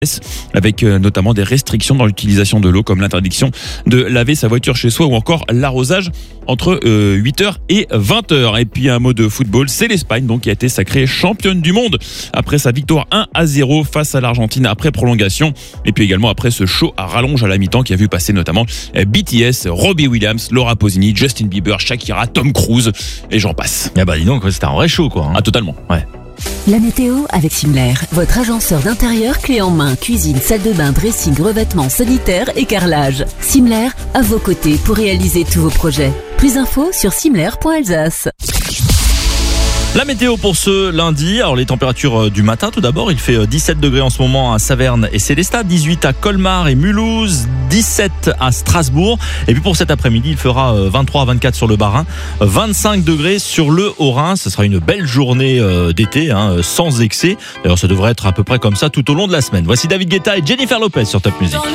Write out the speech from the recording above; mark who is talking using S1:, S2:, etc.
S1: avec notamment des restrictions dans l'utilisation de l'eau, comme l'interdiction de laver sa voiture chez soi ou encore l'arrosage entre 8h et 20h. Et puis un mot de football, c'est l'Espagne donc qui a été sacrée championne du monde après sa victoire 1-0 face à l'Argentine après prolongation. Et puis également après ce show à rallonge à la mi-temps qui a vu passer notamment BTS, Robbie Williams, Laura Pausini, Justin Bieber, Shakira, Tom Cruise et j'en passe.
S2: Ah bah dis donc, c'était un vrai show quoi.
S1: Ah totalement.
S2: Ouais.
S3: La météo avec Simler, votre agenceur d'intérieur clé en main, cuisine, salle de bain, dressing, revêtements, sanitaires et carrelage. Simler, à vos côtés pour réaliser tous vos projets. Plus d'infos sur simler.alsace.
S2: La météo pour ce lundi, alors les températures du matin tout d'abord, il fait 17 degrés en ce moment à Saverne et Célestat, 18 à Colmar et Mulhouse, 17 à Strasbourg, et puis pour cet après-midi il fera 23 à 24 sur le Bas-Rhin, 25 degrés sur le Haut-Rhin. Ce sera une belle journée d'été sans excès, d'ailleurs ça devrait être à peu près comme ça tout au long de la semaine. Voici David Guetta et Jennifer Lopez sur Top Music.